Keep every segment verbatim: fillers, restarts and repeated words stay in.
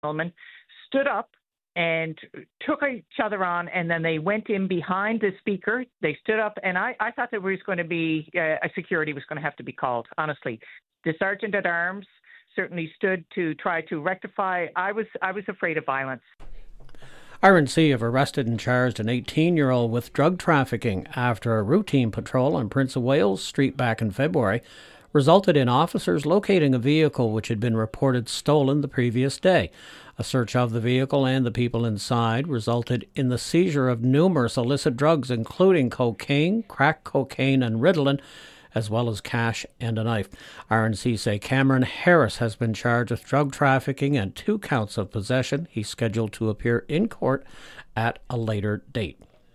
gentlemen stood up and took each other on, and then they went in behind the speaker. They stood up, and I, I thought there was going to be uh, a security was going to have to be called, honestly. The sergeant at arms certainly stood to try to rectify. I was I was afraid of violence. R N C have arrested and charged an eighteen-year-old with drug trafficking after a routine patrol on Prince of Wales Street back in February resulted in officers locating a vehicle which had been reported stolen the previous day. A search of the vehicle and the people inside resulted in the seizure of numerous illicit drugs, including cocaine, crack cocaine, and Ritalin, as well as cash and a knife. R N C say Cameron Harris has been charged with drug trafficking and two counts of possession. He's scheduled to appear in court at a later date.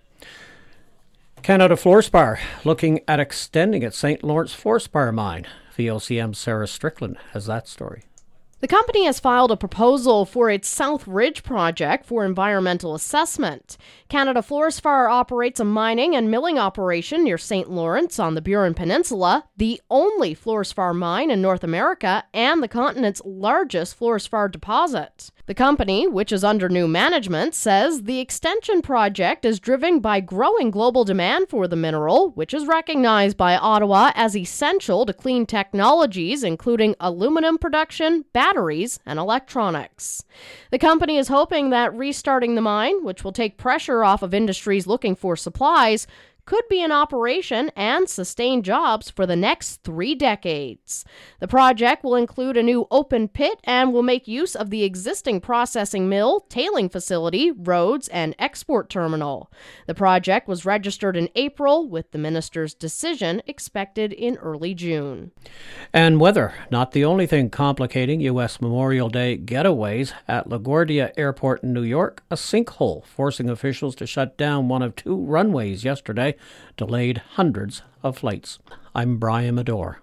Canada Fluorspar looking at extending its Saint Lawrence Fluorspar mine. V O C M's Sarah Strickland has that story. The company has filed a proposal for its South Ridge project for environmental assessment. Canada Fluorspar operates a mining and milling operation near Saint Lawrence on the Burin Peninsula, the only fluorspar mine in North America and the continent's largest fluorspar deposit. The company, which is under new management, says the extension project is driven by growing global demand for the mineral, which is recognized by Ottawa as essential to clean technologies, including aluminum production, batteries, and electronics. The company is hoping that restarting the mine, which will take pressure off of industries looking for supplies, could be in operation and sustain jobs for the next three decades. The project will include a new open pit and will make use of the existing processing mill, tailing facility, roads, and export terminal. The project was registered in April, with the minister's decision expected in early June. And weather, not the only thing complicating U S Memorial Day getaways. At LaGuardia Airport in New York, a sinkhole forcing officials to shut down one of two runways yesterday delayed hundreds of flights. I'm Brian Medore.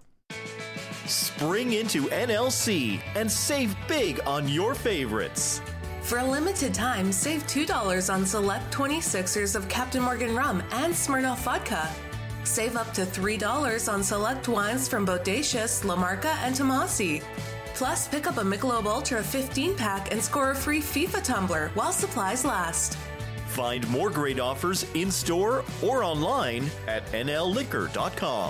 Spring into N L C and save big on your favorites. For a limited time, save two dollars on select twenty-sixers of Captain Morgan rum and Smirnoff vodka. Save up to three dollars on select wines from Bodacious, La Marca, and Tomasi. Plus, pick up a Michelob Ultra fifteen pack and score a free FIFA tumbler while supplies last. Find more great offers in-store or online at N L liquor dot com.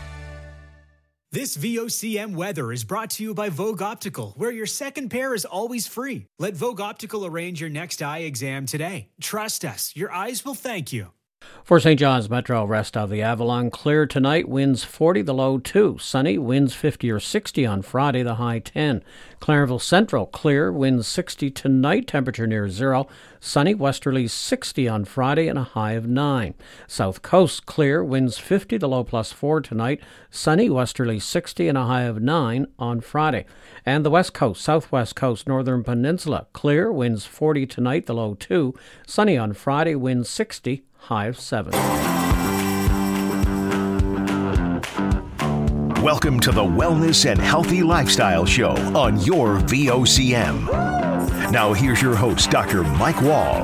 This V O C M weather is brought to you by Vogue Optical, where your second pair is always free. Let Vogue Optical arrange your next eye exam today. Trust us, your eyes will thank you. For Saint John's Metro, rest of the Avalon, clear tonight, winds forty, the low two. Sunny, winds fifty or sixty on Friday, the high ten. Clarenville Central, clear, winds sixty tonight, temperature near zero. Sunny, westerly sixty on Friday and a high of nine. South Coast, clear, winds fifty, the low plus four tonight. Sunny, westerly sixty and a high of nine on Friday. And the West Coast, Southwest Coast, Northern Peninsula, clear, winds forty tonight, the low two. Sunny on Friday, winds sixty, high of seven. Welcome to the Wellness and Healthy Lifestyle Show on your V O C M. Now here's your host, Doctor Mike Wall.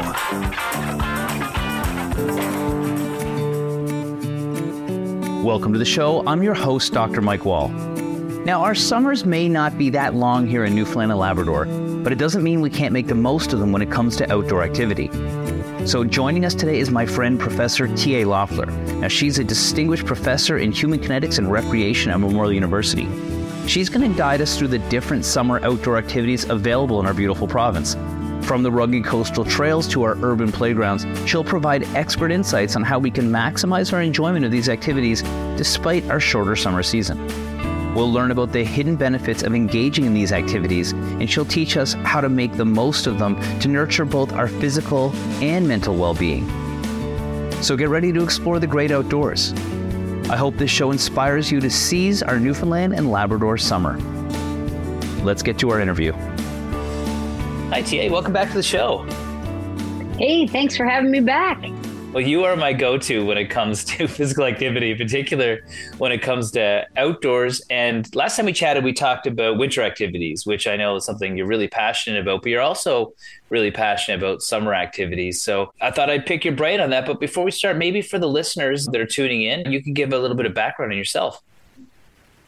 Welcome to the show. I'm your host, Doctor Mike Wall. Now, our summers may not be that long here in Newfoundland and Labrador, but it doesn't mean we can't make the most of them when it comes to outdoor activity. So joining us today is my friend, Professor T A Loeffler. Now, she's a distinguished professor in human kinetics and recreation at Memorial University. She's going to guide us through the different summer outdoor activities available in our beautiful province. From the rugged coastal trails to our urban playgrounds, she'll provide expert insights on how we can maximize our enjoyment of these activities despite our shorter summer season. We'll learn about the hidden benefits of engaging in these activities, and she'll teach us how to make the most of them to nurture both our physical and mental well-being. So get ready to explore the great outdoors. I hope this show inspires you to seize our Newfoundland and Labrador summer. Let's get to our interview. Hi, T A. Welcome back to the show. Hey, thanks for having me back. Well, you are my go-to when it comes to physical activity, in particular when it comes to outdoors. And last time we chatted, we talked about winter activities, which I know is something you're really passionate about, but you're also really passionate about summer activities. So I thought I'd pick your brain on that. But before we start, maybe for the listeners that are tuning in, you can give a little bit of background on yourself.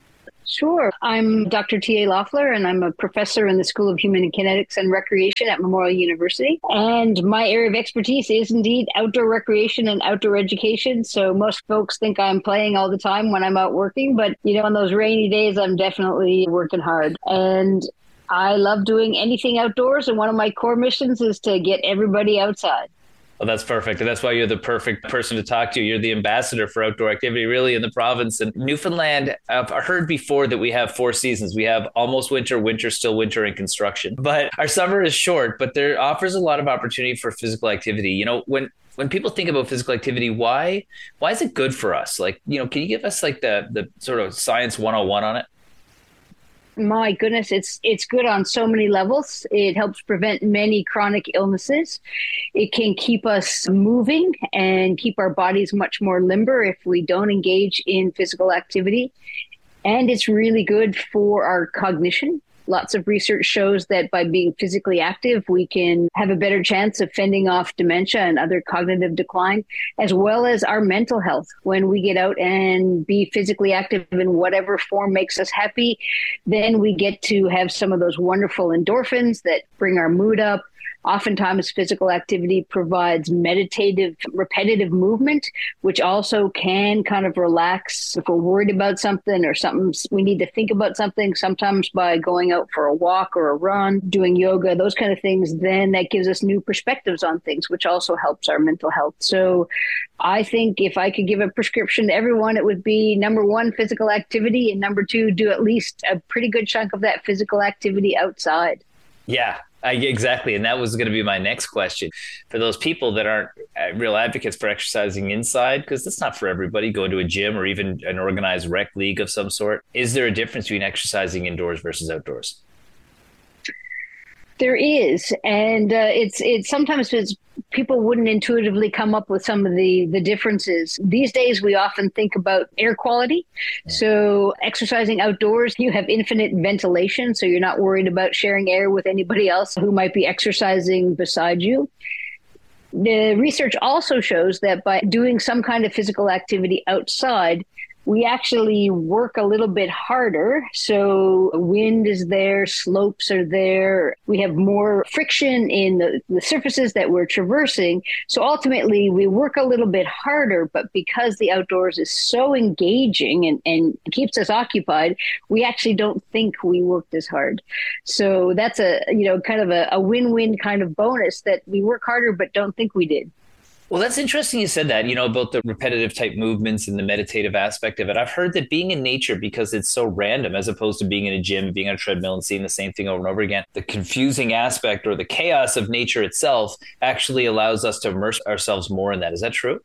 Sure. I'm Doctor T A Loeffler, and I'm a professor in the School of Human Kinetics and Recreation at Memorial University. And my area of expertise is indeed outdoor recreation and outdoor education. So most folks think I'm playing all the time when I'm out working, but you know, on those rainy days, I'm definitely working hard. And I love doing anything outdoors. And one of my core missions is to get everybody outside. Well, that's perfect. And that's why you're the perfect person to talk to. You're the ambassador for outdoor activity, really, in the province. And Newfoundland, I've heard before that we have four seasons. We have almost winter, winter, still winter, and construction. But our summer is short, but there offers a lot of opportunity for physical activity. You know, when when people think about physical activity, why why is it good for us? Like, you know, can you give us like the the sort of science one oh one on it? My goodness, it's it's good on so many levels. It helps prevent many chronic illnesses. It can keep us moving and keep our bodies much more limber if we don't engage in physical activity. And it's really good for our cognition. Lots of research shows that by being physically active, we can have a better chance of fending off dementia and other cognitive decline, as well as our mental health. When we get out and be physically active in whatever form makes us happy, then we get to have some of those wonderful endorphins that bring our mood up. Oftentimes, physical activity provides meditative, repetitive movement, which also can kind of relax if we're worried about something or something we need to think about something. Sometimes by going out for a walk or a run, doing yoga, those kind of things, then that gives us new perspectives on things, which also helps our mental health. So I think if I could give a prescription to everyone, it would be number one, physical activity, and number two, do at least a pretty good chunk of that physical activity outside. Yeah. I, exactly. And that was going to be my next question. For those people that aren't real advocates for exercising inside, because that's not for everybody, going to a gym or even an organized rec league of some sort, is there a difference between exercising indoors versus outdoors? There is. And uh, it's it's sometimes it's, people wouldn't intuitively come up with some of the, the differences. These days, we often think about air quality. So exercising outdoors, you have infinite ventilation, so you're not worried about sharing air with anybody else who might be exercising beside you. The research also shows that by doing some kind of physical activity outside, we actually work a little bit harder. So wind is there, slopes are there. We have more friction in the, the surfaces that we're traversing. So ultimately, we work a little bit harder, but because the outdoors is so engaging and, and keeps us occupied, we actually don't think we worked as hard. So that's a, you know, kind of a, a win-win kind of bonus that we work harder, but don't think we did. Well, that's interesting you said that, you know, about the repetitive type movements and the meditative aspect of it. I've heard that being in nature, because it's so random, as opposed to being in a gym, being on a treadmill and seeing the same thing over and over again, the confusing aspect or the chaos of nature itself actually allows us to immerse ourselves more in that. Is that true?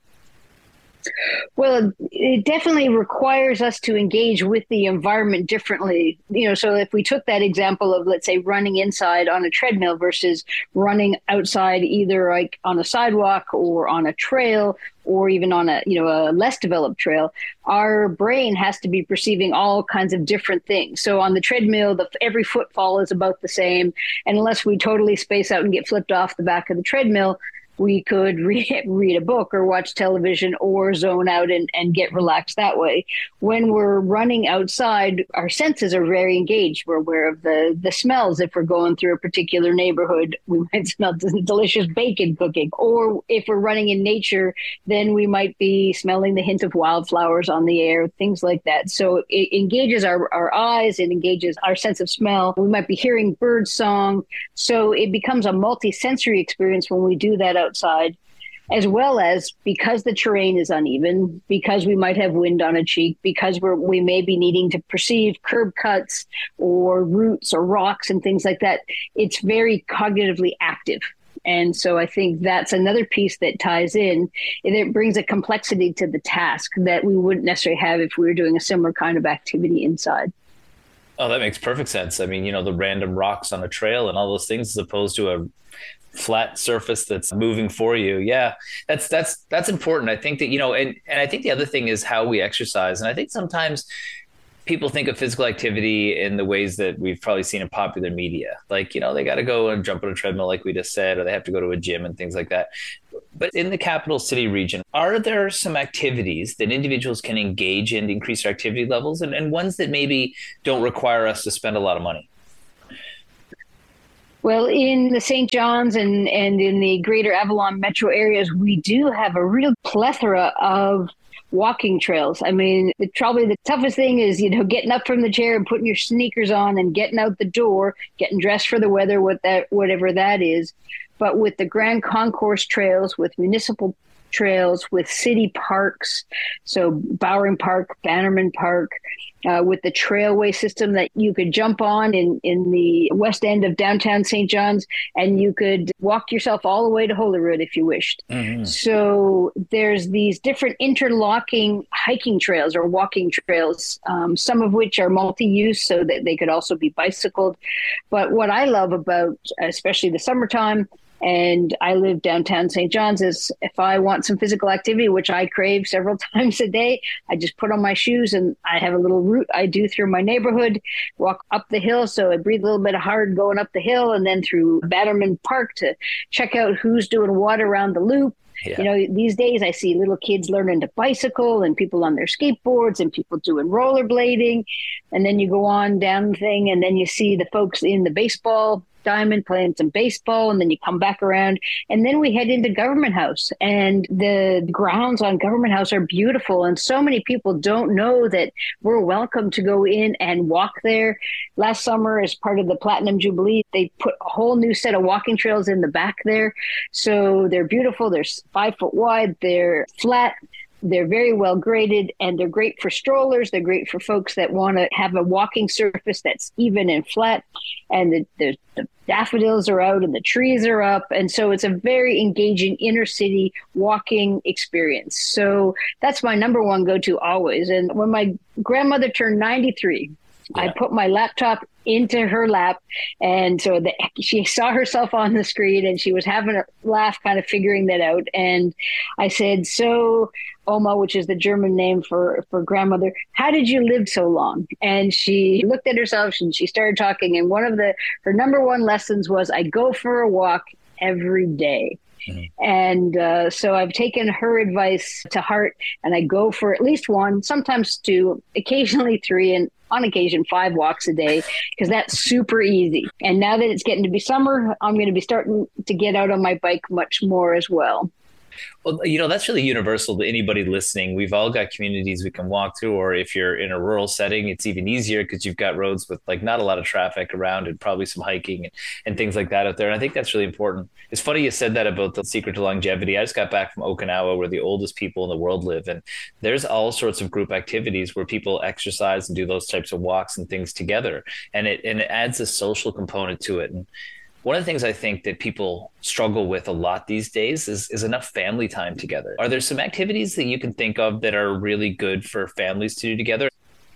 Well, it definitely requires us to engage with the environment differently. You know, so if we took that example of, let's say, running inside on a treadmill versus running outside, either like on a sidewalk or on a trail or even on a, you know, a less developed trail, our brain has to be perceiving all kinds of different things. So on the treadmill, the, every footfall is about the same. And unless we totally space out and get flipped off the back of the treadmill, we could read, read a book or watch television or zone out and, and get relaxed that way. When we're running outside, our senses are very engaged. We're aware of the, the smells. If we're going through a particular neighborhood, we might smell delicious bacon cooking. Or if we're running in nature, then we might be smelling the hint of wildflowers on the air, things like that. So it engages our, our eyes, it engages our sense of smell. We might be hearing bird song. So it becomes a multi-sensory experience when we do that outside. outside, as well as because the terrain is uneven, because we might have wind on a cheek, because we're, we may be needing to perceive curb cuts or roots or rocks and things like that. It's very cognitively active. And so I think that's another piece that ties in. It brings a complexity to the task that we wouldn't necessarily have if we were doing a similar kind of activity inside. Oh, that makes perfect sense. I mean, you know, the random rocks on a trail and all those things, as opposed to a flat surface that's moving for you. Yeah, that's that's that's important. I think that, you know, and, and I think the other thing is how we exercise. And I think sometimes people think of physical activity in the ways that we've probably seen in popular media. Like, you know, they got to go and jump on a treadmill, like we just said, or they have to go to a gym and things like that. But in the capital city region, are there some activities that individuals can engage in to increase their activity levels and, and ones that maybe don't require us to spend a lot of money? Well, in the Saint John's and, and in the greater Avalon metro areas, we do have a real plethora of walking trails. I mean, the, probably the toughest thing is, you know, getting up from the chair and putting your sneakers on and getting out the door, getting dressed for the weather, what that, whatever that is. But with the Grand Concourse trails, with municipal trails, with city parks, so Bowring Park, Bannerman Park, uh, with the trailway system that you could jump on in, in the west end of downtown Saint John's, and you could walk yourself all the way to Holyrood if you wished. Mm-hmm. So there's these different interlocking hiking trails or walking trails, um, some of which are multi-use so that they could also be bicycled. But what I love about, especially the summertime, and I live downtown Saint John's, is if I want some physical activity, which I crave several times a day, I just put on my shoes and I have a little route I do through my neighborhood, walk up the hill. So I breathe a little bit hard going up the hill and then through Bannerman Park to check out who's doing what around the loop. Yeah. You know, these days I see little kids learning to bicycle and people on their skateboards and people doing rollerblading. And then you go on down the thing and then you see the folks in the baseball diamond playing some baseball, and then you come back around and then we head into Government House, and the grounds on Government House are beautiful, and so many people don't know that we're welcome to go in and walk there. Last summer, as part of the Platinum Jubilee, they put a whole new set of walking trails in the back there, so they're beautiful. They're five foot wide, they're flat, they're very well graded, and they're great for strollers. They're great for folks that want to have a walking surface that's even and flat. And the, the, the daffodils are out and the trees are up. And so it's a very engaging inner city walking experience. So that's my number one go-to always. And when my grandmother turned ninety-three, yeah. I put my laptop into her lap. And so the, she saw herself on the screen and she was having a laugh, kind of figuring that out. And I said, so Oma, which is the German name for, for grandmother, how did you live so long? And she looked at herself and she started talking. And one of the, her number one lessons was, I go for a walk every day. Mm-hmm. And uh, so I've taken her advice to heart, and I go for at least one, sometimes two, occasionally three, and on occasion five walks a day, because that's super easy. And now that it's getting to be summer, I'm going to be starting to get out on my bike much more as well. Well, you know, that's really universal to anybody listening. We've all got communities we can walk through, or if you're in a rural setting, it's even easier because you've got roads with like not a lot of traffic around and probably some hiking and, and things like that out there. And I think that's really important. It's funny you said that about the secret to longevity. I just got back from Okinawa, where the oldest people in the world live. And there's all sorts of group activities where people exercise and do those types of walks and things together. And it, and it adds a social component to it. And one of the things I think that people struggle with a lot these days is, is enough family time together. Are there some activities that you can think of that are really good for families to do together?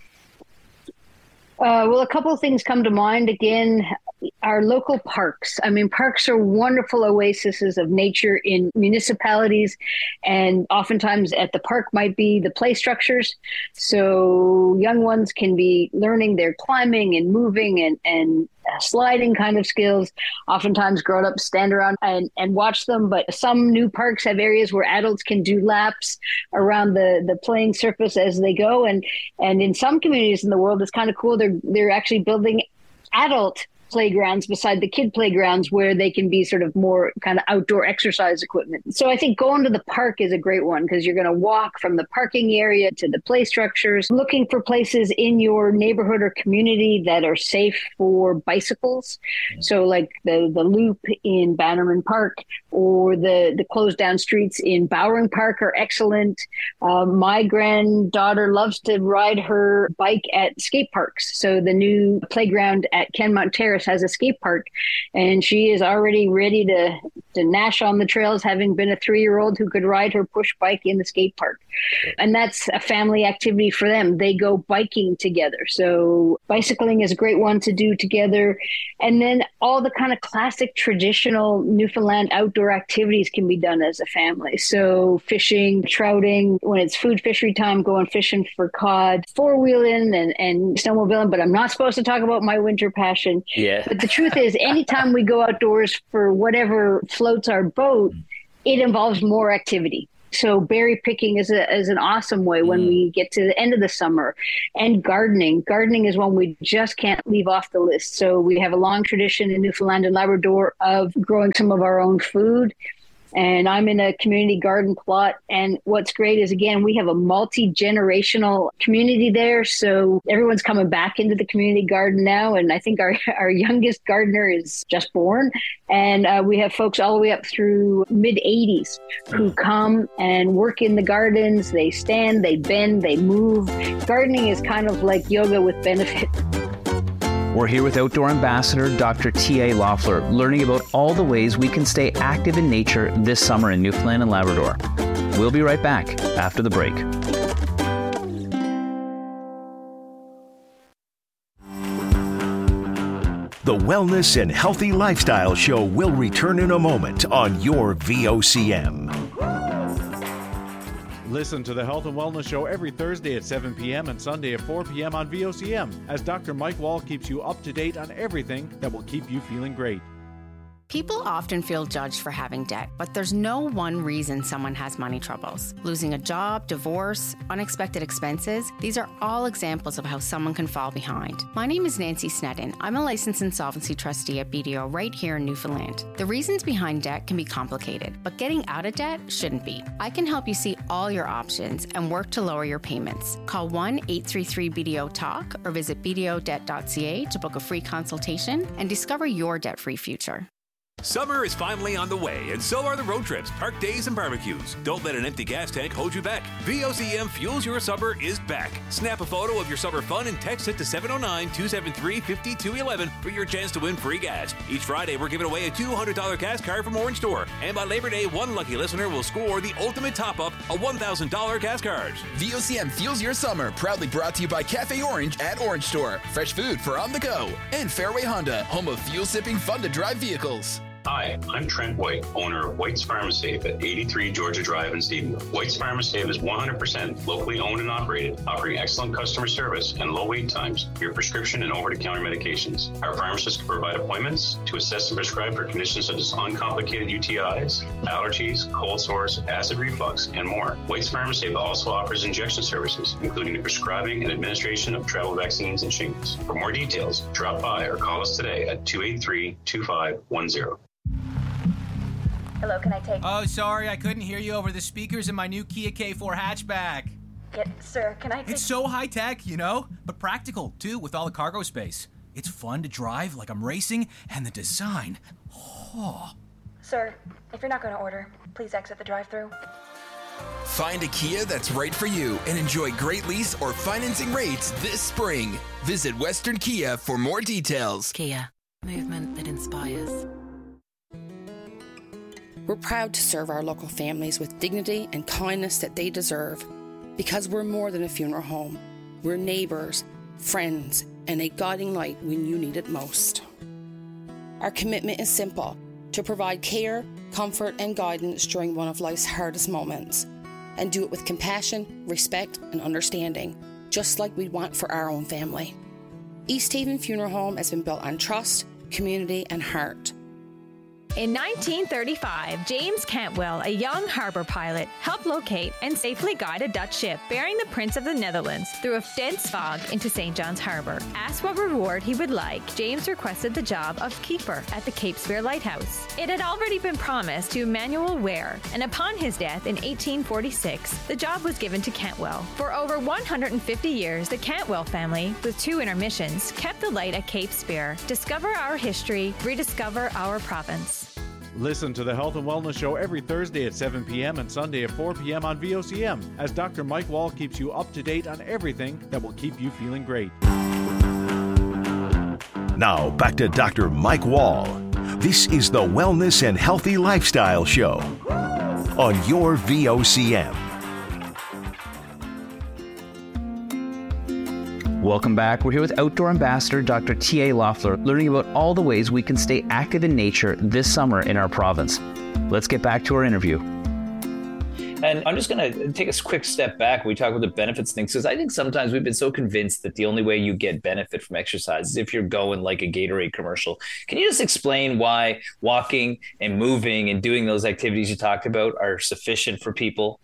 Uh, well, a couple of things come to mind. Again, our local parks. I mean, parks are wonderful oases of nature in municipalities, and oftentimes at the park might be the play structures. So young ones can be learning their climbing and moving and, and sliding kind of skills. Oftentimes grown-ups stand around and, and watch them, but some new parks have areas where adults can do laps around the, the playing surface as they go. And, and in some communities in the world, it's kind of cool. They're, they're actually building adult playgrounds beside the kid playgrounds where they can be sort of more kind of outdoor exercise equipment. So I think going to the park is a great one, because you're going to walk from the parking area to the play structures, looking for places in your neighborhood or community that are safe for bicycles. Mm-hmm. So like the, the loop in Bannerman Park or the, the closed down streets in Bowring Park are excellent. Uh, my granddaughter loves to ride her bike at skate parks. So the new playground at Kenmont Terrace has a skate park, and she is already ready to, to gnash on the trails, having been a three-year-old who could ride her push bike in the skate park. And that's a family activity for them. They go biking together. So bicycling is a great one to do together. And then all the kind of classic traditional Newfoundland outdoor activities can be done as a family. So fishing, trouting, when it's food fishery time, going fishing for cod, four-wheeling and, and snowmobiling. But I'm not supposed to talk about my winter passion. Yeah. But the truth is, anytime we go outdoors for whatever floats our boat, it involves more activity. So berry picking is a, is an awesome way when mm. we get to the end of the summer. And gardening. Gardening is one we just can't leave off the list. So we have a long tradition in Newfoundland and Labrador of growing some of our own food. And I'm in a community garden plot. And what's great is, again, we have a multi-generational community there. So everyone's coming back into the community garden now. And I think our, our youngest gardener is just born. And uh, we have folks all the way up through mid eighties who come and work in the gardens. They stand, they bend, they move. Gardening is kind of like yoga with benefit. We're here with Outdoor Ambassador Doctor T A Loeffler, learning about all the ways we can stay active in nature this summer in Newfoundland and Labrador. We'll be right back after the break. The Wellness and Healthy Lifestyle Show will return in a moment on your V O C M. Listen to the Health and Wellness Show every Thursday at seven p.m. and Sunday at four p.m. on V O C M as Doctor Mike Wall keeps you up to date on everything that will keep you feeling great. People often feel judged for having debt, but there's no one reason someone has money troubles. Losing a job, divorce, unexpected expenses, these are all examples of how someone can fall behind. My name is Nancy Sneddon. I'm a licensed insolvency trustee at B D O right here in Newfoundland. The reasons behind debt can be complicated, but getting out of debt shouldn't be. I can help you see all your options and work to lower your payments. Call one eight three three B D O talk or visit b d o debt dot c a to book a free consultation and discover your debt-free future. Summer is finally on the way, and so are the road trips, park days, and barbecues. Don't let an empty gas tank hold you back. V O C M Fuels Your Summer is back. Snap a photo of your summer fun and text it to seven oh nine, two seven three, five two one one for your chance to win free gas. Each Friday, we're giving away a two hundred dollars gas card from Orange Store. And by Labor Day, one lucky listener will score the ultimate top-up, a one thousand dollars gas card. V O C M Fuels Your Summer, proudly brought to you by Cafe Orange at Orange Store. Fresh food for on the go. And Fairway Honda, home of fuel-sipping, fun-to-drive vehicles. Hi, I'm Trent White, owner of White's Pharmasafe at eighty-three Georgia Drive in Stephenville. White's Pharmasafe is one hundred percent locally owned and operated, offering excellent customer service and low wait times for your prescription and over-the-counter medications. Our pharmacists can provide appointments to assess and prescribe for conditions such as uncomplicated U T Is, allergies, cold sores, acid reflux, and more. White's Pharmasafe also offers injection services, including the prescribing and administration of travel vaccines and shingles. For more details, drop by or call us today at two eight three, two five one zero. Hello, can I take... Oh, sorry, I couldn't hear you over the speakers in my new Kia K four hatchback. Yeah, sir, can I take... It's so high-tech, you know, but practical, too, with all the cargo space. It's fun to drive like I'm racing, and the design... Oh. Sir, if you're not going to order, please exit the drive-thru. Find a Kia that's right for you and enjoy great lease or financing rates this spring. Visit Western Kia for more details. Kia, movement that inspires. We're proud to serve our local families with dignity and kindness that they deserve, because we're more than a funeral home. We're neighbours, friends, and a guiding light when you need it most. Our commitment is simple: to provide care, comfort, and guidance during one of life's hardest moments, and do it with compassion, respect, and understanding, just like we'd want for our own family. East Haven Funeral Home has been built on trust, community, and heart. In nineteen thirty-five, James Cantwell, a young harbor pilot, helped locate and safely guide a Dutch ship bearing the Prince of the Netherlands through a dense fog into Saint John's Harbor. Asked what reward he would like, James requested the job of keeper at the Cape Spear Lighthouse. It had already been promised to Emmanuel Ware, and upon his death in eighteen forty-six, the job was given to Cantwell. For over one hundred fifty years, the Cantwell family, with two intermissions, kept the light at Cape Spear. Discover our history, rediscover our province. Listen to the Health and Wellness Show every Thursday at seven p.m. and Sunday at four p.m. on V O C M as Doctor Mike Wall keeps you up to date on everything that will keep you feeling great. Now back to Doctor Mike Wall. This is the Wellness and Healthy Lifestyle Show on your V O C M. Welcome back. We're here with Outdoor Ambassador Doctor T A Loeffler, learning about all the ways we can stay active in nature this summer in our province. Let's get back to our interview. And I'm just going to take a quick step back. We talk about the benefits things, because I think sometimes we've been so convinced that the only way you get benefit from exercise is if you're going like a Gatorade commercial. Can you just explain why walking and moving and doing those activities you talked about are sufficient for people?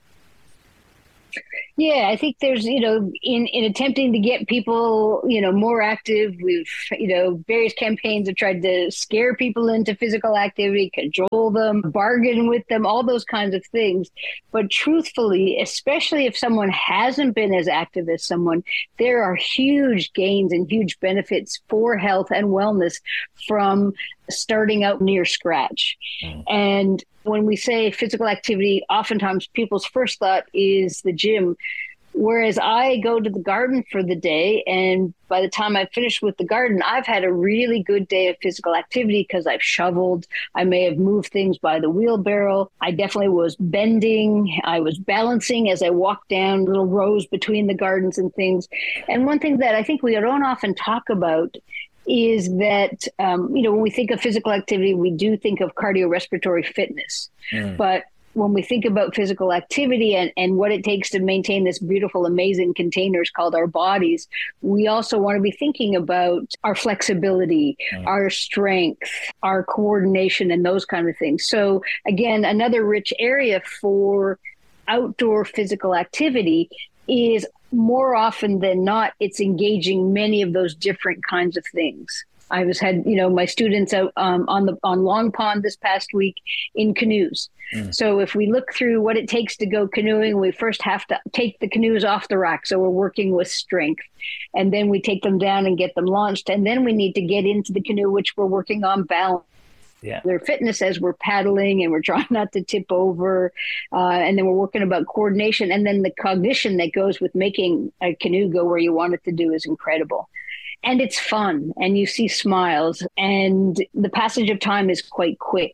Yeah, I think there's, you know, in, in attempting to get people, you know, more active, we've, you know, various campaigns have tried to scare people into physical activity, control them, bargain with them, all those kinds of things. But truthfully, especially if someone hasn't been as active as someone, there are huge gains and huge benefits for health and wellness from starting out near scratch. Mm. And when we say physical activity, oftentimes people's first thought is the gym. Whereas I go to the garden for the day, and by the time I finish with the garden, I've had a really good day of physical activity because I've shoveled. I may have moved things by the wheelbarrow. I definitely was bending. I was balancing as I walked down little rows between the gardens and things. And one thing that I think we don't often talk about is that, um, you know, when we think of physical activity, we do think of cardiorespiratory fitness. Mm. But when we think about physical activity and, and what it takes to maintain this beautiful, amazing containers called our bodies, we also want to be thinking about our flexibility, mm. our strength, our coordination, and those kind of things. So again, another rich area for outdoor physical activity is more often than not, it's engaging many of those different kinds of things. I was had, you know, my students out um, on the on Long Pond this past week in canoes. Mm. So if we look through what it takes to go canoeing, we first have to take the canoes off the rack. So we're working with strength, and then we take them down and get them launched. And then we need to get into the canoe, which we're working on balance. Yeah. Their fitness as we're paddling and we're trying not to tip over. Uh, and then we're working about coordination. And then the cognition that goes with making a canoe go where you want it to do is incredible. And it's fun, and you see smiles, and the passage of time is quite quick.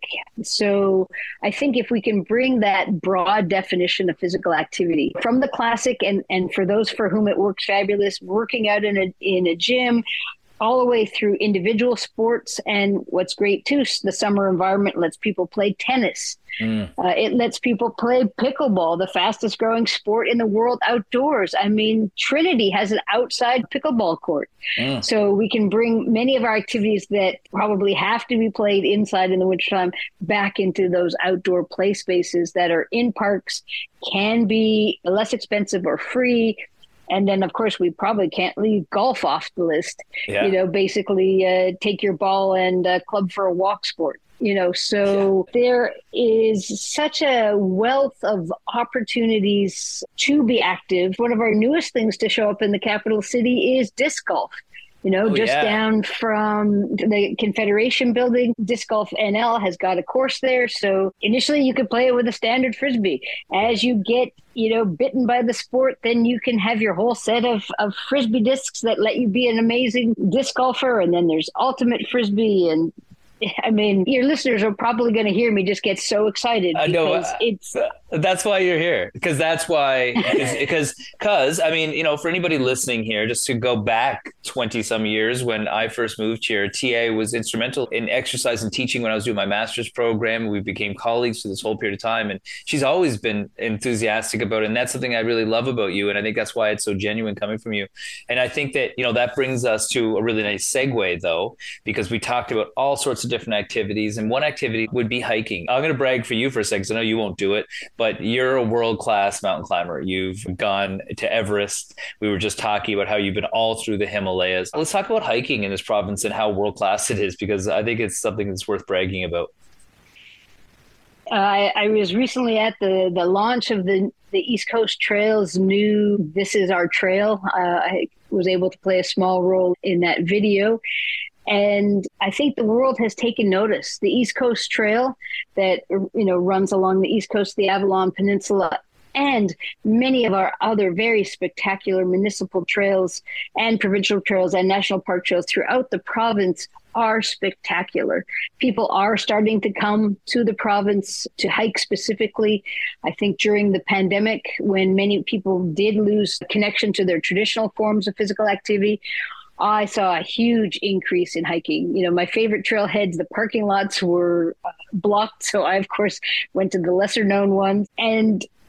So I think if we can bring that broad definition of physical activity from the classic, and, and for those for whom it works fabulous, working out in a in a gym, all the way through individual sports. And what's great too, the summer environment lets people play tennis. Mm. Uh, it lets people play pickleball, the fastest growing sport in the world outdoors. I mean, Trinity has an outside pickleball court. Mm. So we can bring many of our activities that probably have to be played inside in the wintertime back into those outdoor play spaces that are in parks, can be less expensive or free. And then, of course, we probably can't leave golf off the list. Yeah. You know, basically uh, take your ball and uh, club for a walk sport. You know, so yeah. There is such a wealth of opportunities to be active. One of our newest things to show up in the capital city is disc golf. You know, oh, just yeah. down from the Confederation building, Disc Golf N L has got a course there. So initially you could play it with a standard Frisbee. As you get, you know, bitten by the sport, then you can have your whole set of, of Frisbee discs that let you be an amazing disc golfer. And then there's Ultimate Frisbee. And I mean, your listeners are probably going to hear me just get so excited because I know, uh, it's... That's why you're here, because that's why, because, because, I mean, you know, for anybody listening here, just to go back twenty some years when I first moved here, T A was instrumental in exercise and teaching when I was doing my master's program. We became colleagues for this whole period of time, and she's always been enthusiastic about it. And that's something I really love about you. And I think that's why it's so genuine coming from you. And I think that, you know, that brings us to a really nice segue though, because we talked about all sorts of different activities. And one activity would be hiking. I'm going to brag for you for a second, because I know you won't do it. But you're a world-class mountain climber. You've gone to Everest. We were just talking about how you've been all through the Himalayas. Let's talk about hiking in this province and how world-class it is, because I think it's something that's worth bragging about. Uh, I, I was recently at the, the launch of the, the East Coast Trail's new This Is Our Trail. Uh, I was able to play a small role in that video. And I think the world has taken notice. The East Coast Trail that, you know, runs along the east coast of the Avalon Peninsula, and many of our other very spectacular municipal trails and provincial trails and national park trails throughout the province are spectacular. People are starting to come to the province to hike specifically. I think during the pandemic, when many people did lose connection to their traditional forms of physical activity, I saw a huge increase in hiking. You know, my favorite trailheads, the parking lots were uh, blocked. So I, of course, went to the lesser known ones. And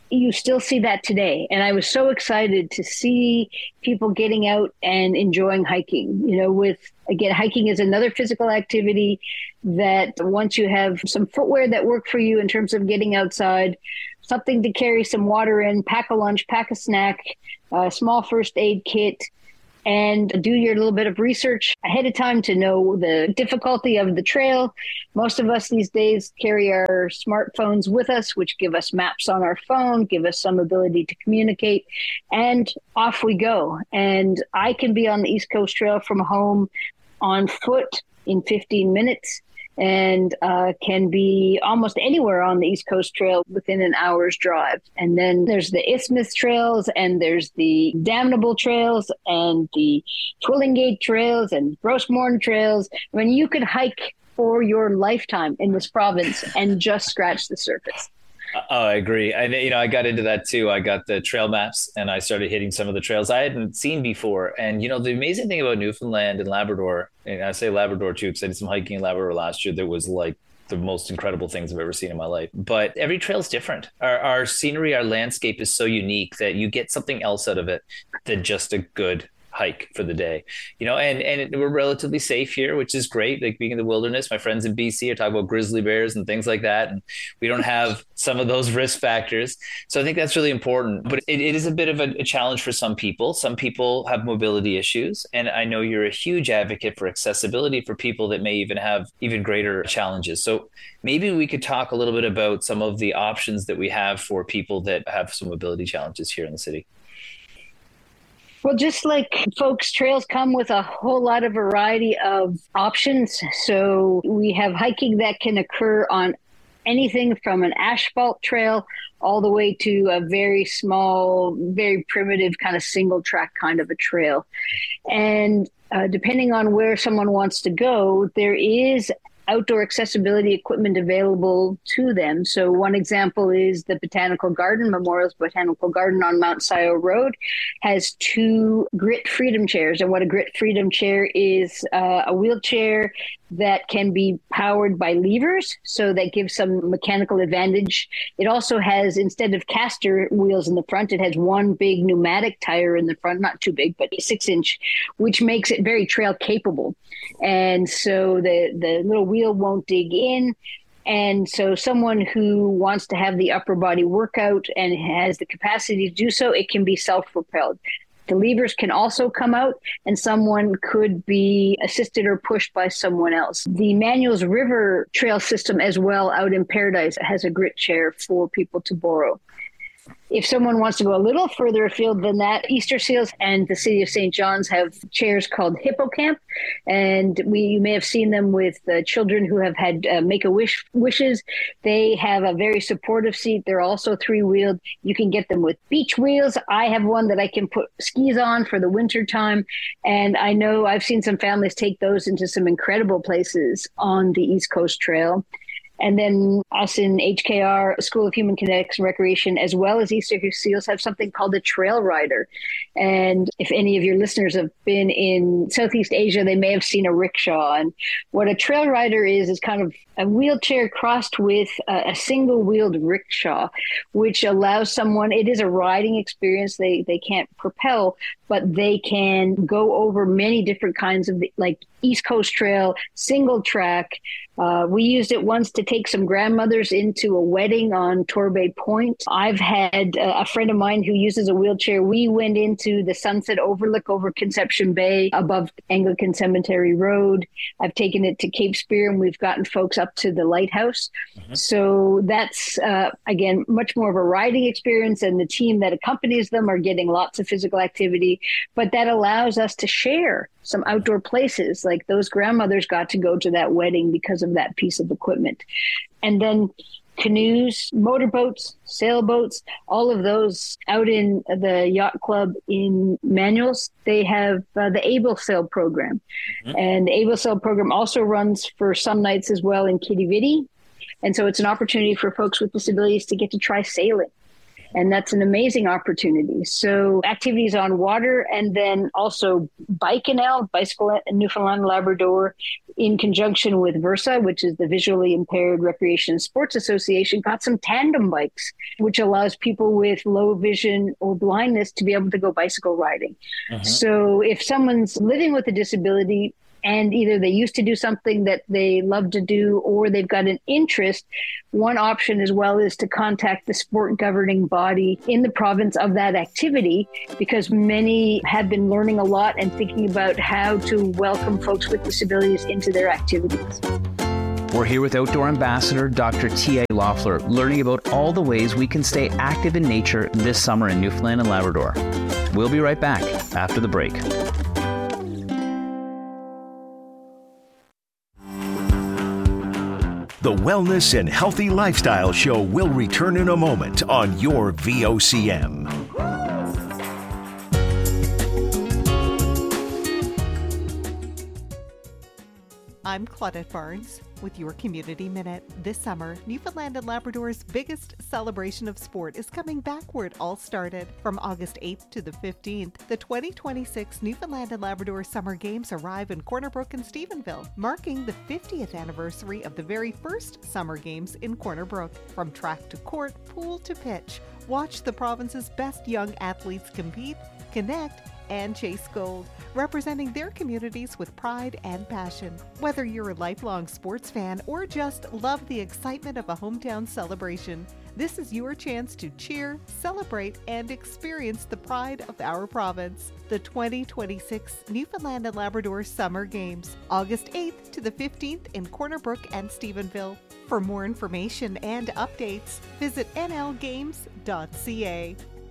you still see that today. And I was so excited to see people getting out and enjoying hiking. You know, with, again, hiking is another physical activity that once you have some footwear that work for you in terms of getting outside, something to carry some water in, pack a lunch, pack a snack, a small first aid kit, and do your little bit of research ahead of time to know the difficulty of the trail. Most of us these days carry our smartphones with us, which give us maps on our phone, give us some ability to communicate, and off we go. And I can be on the East Coast Trail from home on foot in fifteen minutes. And uh, can be almost anywhere on the East Coast Trail within an hour's drive. And then there's the Isthmus trails, and there's the Damnable trails, and the Twillingate trails, and Grossmorn trails. I mean, you could hike for your lifetime in this province and just scratch the surface. Oh, I agree. I, you know, I got into that too. I got the trail maps and I started hitting some of the trails I hadn't seen before. And, you know, the amazing thing about Newfoundland and Labrador, and I say Labrador too, because I did some hiking in Labrador last year that was like the most incredible things I've ever seen in my life. But every trail is different. Our, our scenery, our landscape is so unique that you get something else out of it than just a good hike for the day, you know, and, and it, we're relatively safe here, which is great. Like being in the wilderness, my friends in B C are talking about grizzly bears and things like that. And we don't have some of those risk factors. So I think that's really important, but it, it is a bit of a, a challenge for some people. Some people have mobility issues. And I know you're a huge advocate for accessibility for people that may even have even greater challenges. So maybe we could talk a little bit about some of the options that we have for people that have some mobility challenges here in the city. Well, just like folks, trails come with a whole lot of variety of options. So we have hiking that can occur on anything from an asphalt trail all the way to a very small, very primitive kind of single track kind of a trail. And uh, depending on where someone wants to go, there is outdoor accessibility equipment available to them. So one example is the Botanical Garden, Memorial's Botanical Garden on Mount Scio Road, has two Grit Freedom chairs. And what a Grit Freedom chair is, uh, a wheelchair that can be powered by levers, so that gives some mechanical advantage. It also has, instead of caster wheels in the front, it has one big pneumatic tire in the front, not too big, but six inch, which makes it very trail capable. And so the, the little wheel won't dig in. And so someone who wants to have the upper body workout and has the capacity to do so, it can be self-propelled. The levers can also come out, and someone could be assisted or pushed by someone else. The Manuals River Trail system as well out in Paradise has a grit chair for people to borrow. If someone wants to go a little further afield than that, Easter Seals and the City of Saint John's have chairs called Hippocamp, and we you may have seen them with uh, children who have had uh, Make-A-Wish wishes. They have a very supportive seat. They're also three-wheeled. You can get them with beach wheels. I have one that I can put skis on for the winter time, and I know I've seen some families take those into some incredible places on the East Coast Trail. And then us in H K R, School of Human Kinetics and Recreation, as well as Easter Seals, have something called a Trail Rider. And if any of your listeners have been in Southeast Asia, they may have seen a rickshaw. And what a Trail Rider is, is kind of a wheelchair crossed with a, a single-wheeled rickshaw, which allows someone, it is a riding experience. They they can't propel, but they can go over many different kinds of, like East Coast Trail, single track. Uh, we used it once to take some grandmothers into a wedding on Torbay Point. I've had uh, a friend of mine who uses a wheelchair. We went into the sunset overlook over Conception Bay above Anglican Cemetery Road. I've taken it to Cape Spear, and we've gotten folks up to the lighthouse. Mm-hmm. So that's, uh, again, much more of a riding experience, and the team that accompanies them are getting lots of physical activity, but that allows us to share some outdoor places. Like those grandmothers got to go to that wedding because of that piece of equipment. And then canoes, motorboats, sailboats, all of those out in the yacht club in Manuals, they have uh, the Able Sail program. Mm-hmm. And the Able Sail program also runs for some nights as well in Quidi Vidi. And so it's an opportunity for folks with disabilities to get to try sailing. And that's an amazing opportunity. So activities on water, and then also Bike N L, Bicycle Newfoundland and Labrador, in conjunction with Versa, which is the Visually Impaired Recreation and Sports Association, got some tandem bikes, which allows people with low vision or blindness to be able to go bicycle riding. Uh-huh. So if someone's living with a disability, and either they used to do something that they love to do, or they've got an interest, one option as well is to contact the sport governing body in the province of that activity, because many have been learning a lot and thinking about how to welcome folks with disabilities into their activities. We're here with Outdoor Ambassador Doctor T A Loeffler, learning about all the ways we can stay active in nature this summer in Newfoundland and Labrador. We'll be right back after the break. The Wellness and Healthy Lifestyle Show will return in a moment on your V O C M. I'm Claudette Barnes with your Community Minute. This summer, Newfoundland and Labrador's biggest celebration of sport is coming back where it all started. From August eighth to the fifteenth, the twenty twenty-six Newfoundland and Labrador Summer Games arrive in Corner Brook and Stephenville, marking the fiftieth anniversary of the very first Summer Games in Corner Brook. From track to court, pool to pitch, watch the province's best young athletes compete, connect, and chase gold, representing their communities with pride and passion. Whether you're a lifelong sports fan or just love the excitement of a hometown celebration, this is your chance to cheer, celebrate, and experience the pride of our province. The twenty twenty-six Newfoundland and Labrador Summer Games, August eighth to the fifteenth in Corner Brook and Stephenville. For more information and updates, visit n l games dot c a.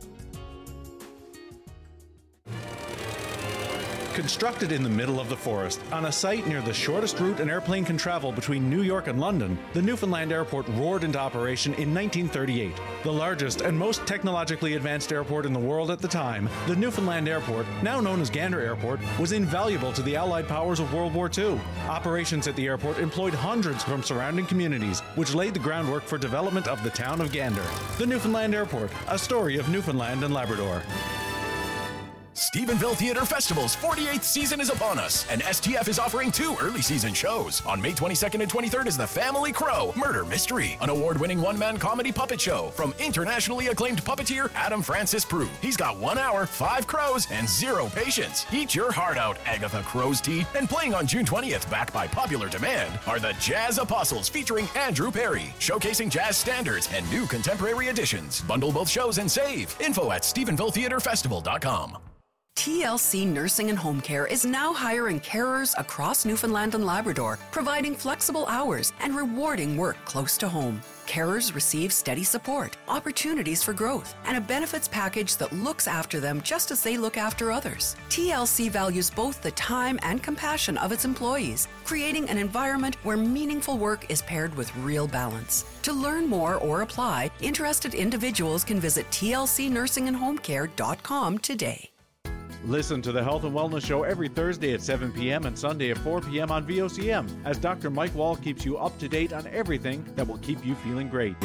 Constructed in the middle of the forest, on a site near the shortest route an airplane can travel between New York and London, the Newfoundland Airport roared into operation in nineteen thirty-eight. The largest and most technologically advanced airport in the world at the time, the Newfoundland Airport, now known as Gander Airport, was invaluable to the Allied powers of World War Two. Operations at the airport employed hundreds from surrounding communities, which laid the groundwork for development of the town of Gander. The Newfoundland Airport, a story of Newfoundland and Labrador. Stephenville Theatre Festival's forty-eighth season is upon us, and S T F is offering two early season shows. On May twenty-second and twenty-third is The Family Crow Murder Mystery, an award-winning one-man comedy puppet show from internationally acclaimed puppeteer Adam Francis Prue. He's got one hour, five crows, and zero patience. Eat your heart out, Agatha Crow's Tea. And playing on June twentieth, backed by popular demand, are the Jazz Apostles featuring Andrew Perry, showcasing jazz standards and new contemporary additions. Bundle both shows and save. Info at stephenville theatre festival dot com. T L C Nursing and Home Care is now hiring carers across Newfoundland and Labrador, providing flexible hours and rewarding work close to home. Carers receive steady support, opportunities for growth, and a benefits package that looks after them just as they look after others. T L C values both the time and compassion of its employees, creating an environment where meaningful work is paired with real balance. To learn more or apply, interested individuals can visit T L C nursing and home care dot com today. Listen to the Health and Wellness Show every Thursday at seven p.m. and Sunday at four p.m. on V O C M, as Doctor Mike Wall keeps you up to date on everything that will keep you feeling great.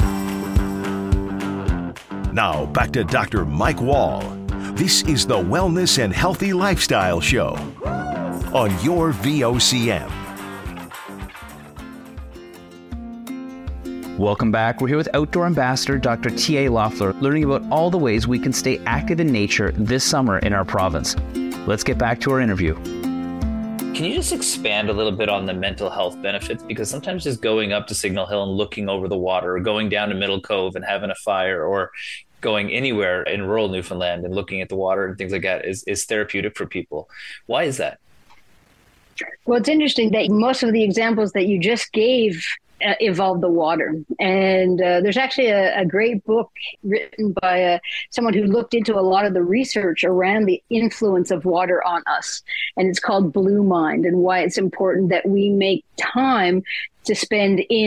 Now, back to Doctor Mike Wall. This is the Wellness and Healthy Lifestyle Show on your V O C M. Welcome back. We're here with Outdoor Ambassador Doctor T A Loeffler, learning about all the ways we can stay active in nature this summer in our province. Let's get back to our interview. Can you just expand a little bit on the mental health benefits? Because sometimes just going up to Signal Hill and looking over the water, or going down to Middle Cove and having a fire, or going anywhere in rural Newfoundland and looking at the water and things like that is, is therapeutic for people. Why is that? Well, it's interesting that most of the examples that you just gave Uh, evolve the water. And uh, there's actually a, a great book written by uh, someone who looked into a lot of the research around the influence of water on us. And it's called Blue Mind, and why it's important that we make time to spend in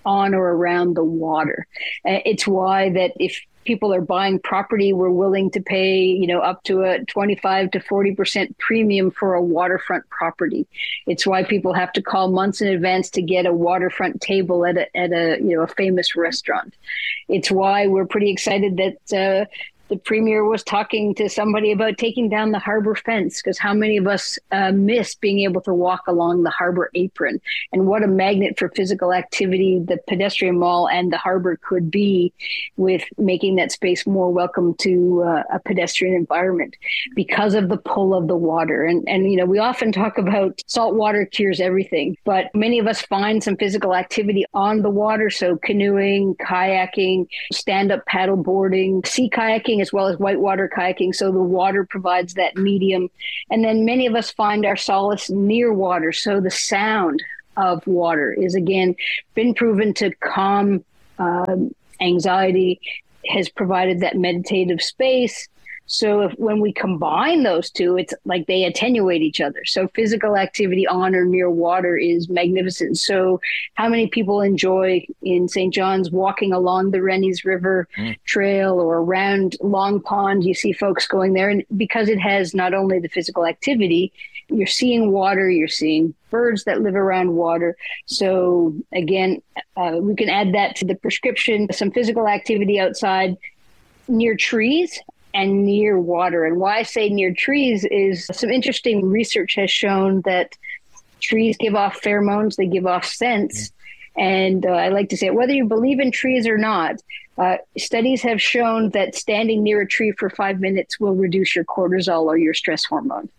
on or around the water. Uh, it's why that if people are buying property, we're willing to pay, you know, up to a twenty-five to forty percent premium for a waterfront property. It's why people have to call months in advance to get a waterfront table at a, at a, you know, a famous restaurant. It's why we're pretty excited that, uh, the premier was talking to somebody about taking down the harbor fence, because how many of us uh, miss being able to walk along the harbor apron? And what a magnet for physical activity the pedestrian mall and the harbor could be, with making that space more welcome to uh, a pedestrian environment because of the pull of the water. And, and, you know, we often talk about salt water cures everything, but many of us find some physical activity on the water. So canoeing, kayaking, stand-up paddle boarding, sea kayaking, as well as whitewater kayaking. So the water provides that medium. And then many of us find our solace near water. So the sound of water is, again, been proven to calm um, anxiety, has provided that meditative space. So if, when we combine those two, it's like they attenuate each other. So physical activity on or near water is magnificent. So how many people enjoy in Saint John's walking along the Rennies River mm. Trail or around Long Pond? You see folks going there, and because it has not only the physical activity, you're seeing water, you're seeing birds that live around water. So again, uh, we can add that to the prescription, some physical activity outside near trees and near water. And why I say near trees is some interesting research has shown that trees give off pheromones, they give off scents. And uh, I like to say, whether you believe in trees or not, uh, studies have shown that standing near a tree for five minutes will reduce your cortisol or your stress hormone.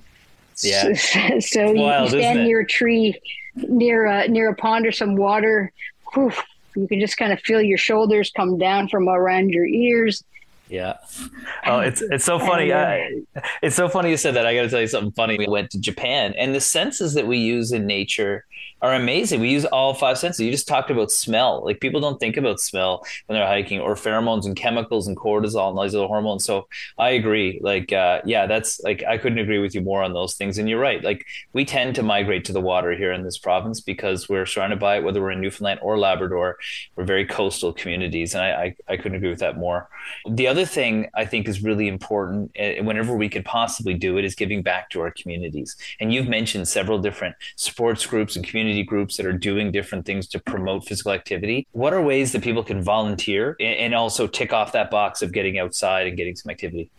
Yeah. So, so wild, you stand near a tree, near a, near a pond or some water, whew, you can just kind of feel your shoulders come down from around your ears. Yeah. Oh, it's it's so funny. I, it's so funny you said that. I got to tell you something funny. We went to Japan, and the senses that we use in nature are amazing. We use all five senses. You just talked about smell. Like, people don't think about smell when they're hiking, or pheromones and chemicals and cortisol and all these other hormones. So I agree. Like, uh, yeah, that's like, I couldn't agree with you more on those things. And you're right. Like, we tend to migrate to the water here in this province because we're surrounded by it, whether we're in Newfoundland or Labrador. We're very coastal communities. And I, I, I couldn't agree with that more. The other thing I think is really important, uh, whenever we could possibly do it, is giving back to our communities. And you've mentioned several different sports groups and community groups that are doing different things to promote physical activity. What are ways that people can volunteer and also tick off that box of getting outside and getting some activity?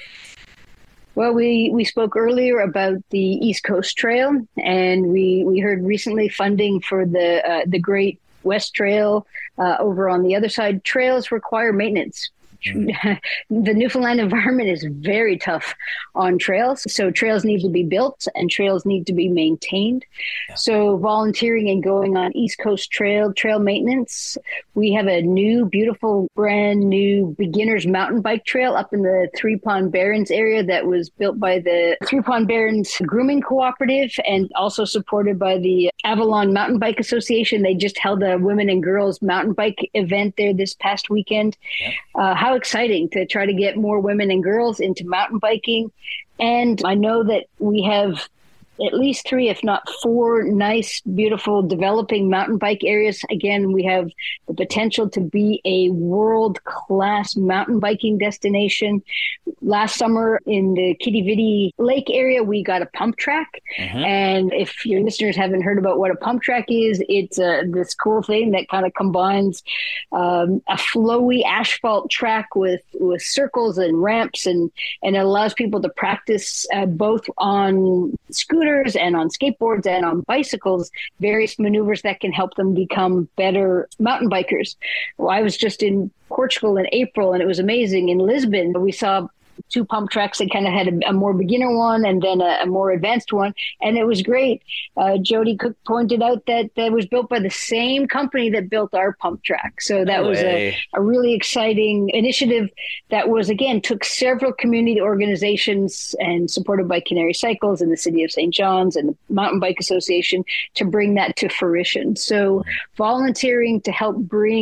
Well, we, we spoke earlier about the East Coast Trail, and we, we heard recently funding for the uh, the Great West Trail uh, over on the other side. Trails require maintenance. The Newfoundland environment is very tough on trails. So trails need to be built and trails need to be maintained. Yeah. So volunteering and going on East Coast Trail, trail maintenance. We have a new, beautiful, brand new beginner's mountain bike trail up in the Three Pond Barrens area that was built by the Three Pond Barrens Grooming Cooperative and also supported by the Avalon Mountain Bike Association. They just held a women and girls mountain bike event there this past weekend. Yeah. Uh, how exciting to try to get more women and girls into mountain biking. And I know that we have at least three, if not four, nice, beautiful, developing mountain bike areas. Again, we have the potential to be a world-class mountain biking destination. Last summer in the Kitty Vitty Lake area, we got a pump track. Mm-hmm. And if your listeners haven't heard about what a pump track is, it's uh, this cool thing that kind of combines um, a flowy asphalt track with, with circles and ramps, and, and it allows people to practice uh, both on scooters and on skateboards and on bicycles, various maneuvers that can help them become better mountain bikers. Well, I was just in Portugal in April, and it was amazing. In Lisbon, we saw two pump tracks that kind of had a, a more beginner one and then a, a more advanced one. And it was great. Uh, Jody Cook pointed out that that was built by the same company that built our pump track. So that no was a, a really exciting initiative that was, again, took several community organizations and supported by Canary Cycles and the City of Saint John's and the Mountain Bike Association to bring that to fruition. So volunteering to help bring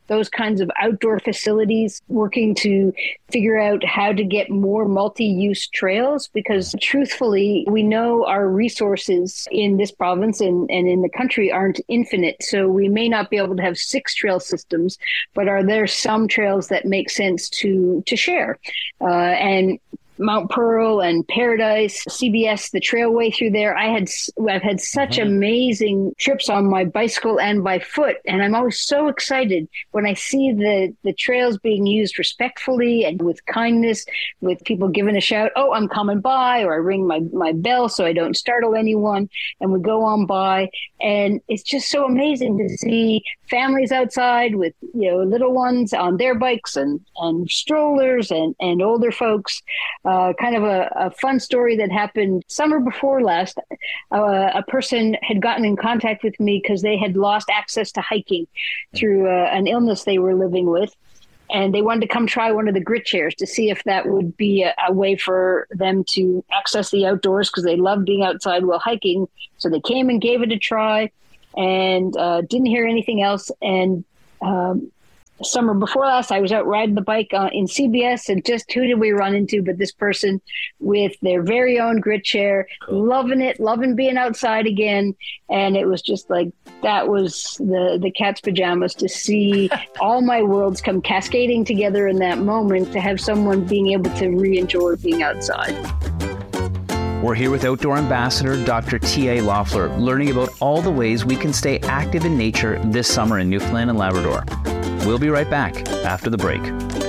those kinds of outdoor facilities, working to figure out how to get more multi-use trails, because truthfully, we know our resources in this province and, and in the country aren't infinite. So we may not be able to have six trail systems, but are there some trails that make sense to, to share? Uh, and Mount Pearl and Paradise, C B S, the trailway through there. I had, I've had such mm-hmm. amazing trips on my bicycle and by foot. And I'm always so excited when I see the, the trails being used respectfully and with kindness, with people giving a shout, oh, I'm coming by, or I ring my, my bell so I don't startle anyone. And we go on by. And it's just so amazing to see families outside with, you know, little ones on their bikes and, and strollers and, and older folks. Uh, kind of a, a fun story that happened summer before last. Uh, a person had gotten in contact with me because they had lost access to hiking through uh, an illness they were living with. And they wanted to come try one of the grit chairs to see if that would be a, a way for them to access the outdoors, because they love being outside while hiking. So they came and gave it a try and uh, didn't hear anything else. And um, summer before last, I was out riding the bike uh, in C B S, and just who did we run into but this person with their very own grit chair, cool. loving it, loving being outside again. And it was just like, that was the, the cat's pajamas to see all my worlds come cascading together in that moment, to have someone being able to re-enjoy being outside. We're here with Outdoor Ambassador Doctor T A Loeffler, learning about all the ways we can stay active in nature this summer in Newfoundland and Labrador. We'll be right back after the break.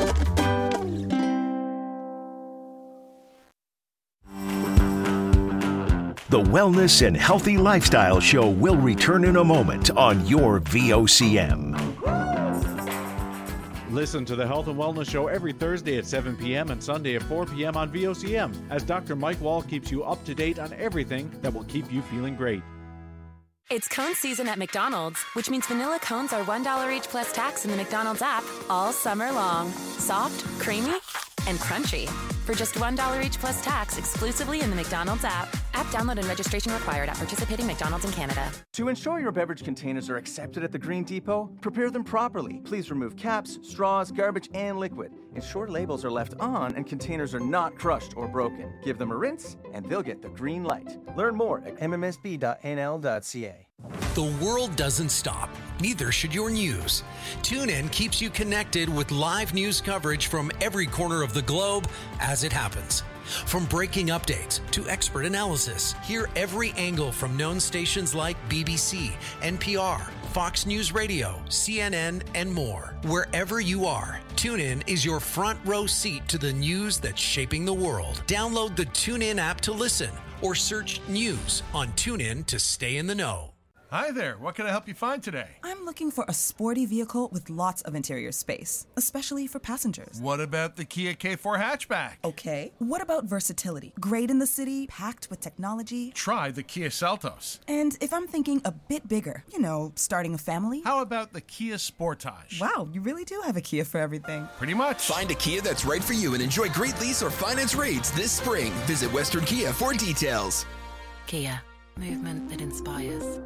The Wellness and Healthy Lifestyle Show will return in a moment on your V O C M. Listen to the Health and Wellness Show every Thursday at seven p.m. and Sunday at four p.m. on V O C M, as Doctor Mike Wall keeps you up to date on everything that will keep you feeling great. It's cone season at McDonald's, which means vanilla cones are one dollar each plus tax in the McDonald's app all summer long. Soft, creamy, and crunchy. For just one dollar each plus tax exclusively in the McDonald's app. App download and registration required at participating McDonald's in Canada. To ensure your beverage containers are accepted at the Green Depot, prepare them properly. Please remove caps, straws, garbage, and liquid. Ensure labels are left on and containers are not crushed or broken. Give them a rinse and they'll get the green light. Learn more at m m s b dot n l dot c a. The world doesn't stop. Neither should your news. TuneIn keeps you connected with live news coverage from every corner of the globe as it happens. From breaking updates to expert analysis, hear every angle from known stations like B B C, N P R, Fox News Radio, C N N, and more. Wherever you are, TuneIn is your front row seat to the news that's shaping the world. Download the TuneIn app to listen, or search news on TuneIn to stay in the know. Hi there, what can I help you find today? I'm looking for a sporty vehicle with lots of interior space, especially for passengers. What about the Kia K four hatchback? Okay. What about versatility? Great in the city, packed with technology? Try the Kia Seltos. And if I'm thinking a bit bigger, you know, starting a family? How about the Kia Sportage? Wow, you really do have a Kia for everything. Pretty much. Find a Kia that's right for you and enjoy great lease or finance rates this spring. Visit Western Kia for details. Kia, movement that inspires.